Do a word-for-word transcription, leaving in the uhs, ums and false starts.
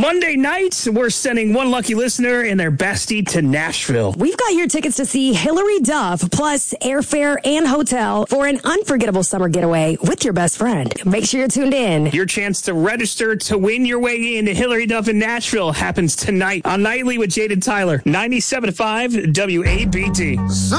Monday night, we're sending one lucky listener and their bestie to Nashville. We've got your tickets to see Hilary Duff, plus airfare and hotel for an unforgettable summer getaway with your best friend. Make sure you're tuned in. Your chance to register to win your way into Hilary Duff in Nashville happens tonight on Nightly with Jade and Tyler. ninety-seven point five W A B T.